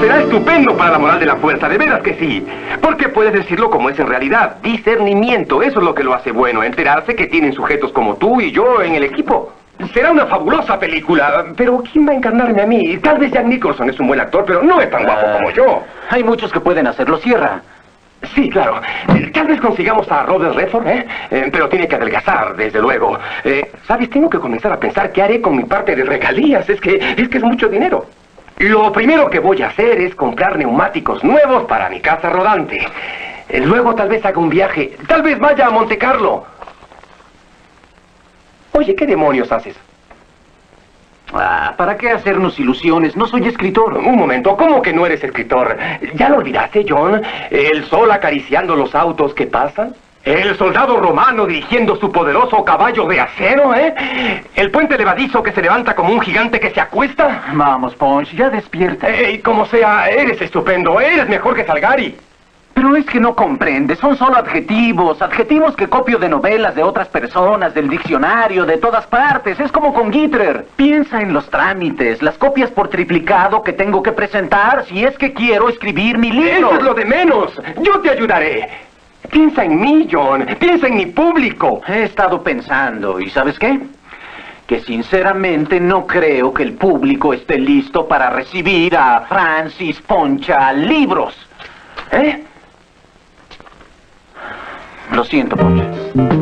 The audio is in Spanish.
será estupendo para la moral de la fuerza, de veras que sí. Porque puedes decirlo como es en realidad. Discernimiento, eso es lo que lo hace bueno. Enterarse que tienen sujetos como tú y yo en el equipo. Será una fabulosa película, pero ¿quién va a encarnarme a mí? Tal vez Jack Nicholson es un buen actor, pero no es tan guapo como yo. Hay muchos que pueden hacerlo. Cierra. Sí, claro. Tal vez consigamos a Robert Redford, pero tiene que adelgazar, desde luego. ¿Sabes? Tengo que comenzar a pensar qué haré con mi parte de regalías. Es que es mucho dinero. Lo primero que voy a hacer es comprar neumáticos nuevos para mi casa rodante. Luego tal vez haga un viaje. Tal vez vaya a Monte Carlo. Oye, ¿qué demonios haces? ¿Para qué hacernos ilusiones? No soy escritor. Un momento, ¿cómo que no eres escritor? ¿Ya lo olvidaste, John? ¿El sol acariciando los autos que pasan? ¿El soldado romano dirigiendo su poderoso caballo de acero, ¿El puente levadizo que se levanta como un gigante que se acuesta? Vamos, Punch, ya despierta. Como sea, eres estupendo. Eres mejor que Salgari. Pero es que no comprendes, son solo adjetivos. Adjetivos que copio de novelas de otras personas, del diccionario, de todas partes. Es como con Gitter. Piensa en los trámites, las copias por triplicado que tengo que presentar si es que quiero escribir mi libro. Eso es lo de menos. Yo te ayudaré. Piensa en mí, John. Piensa en mi público. He estado pensando, ¿y sabes qué? Que sinceramente no creo que el público esté listo para recibir a Francis Poncha libros. Lo siento, Poncha.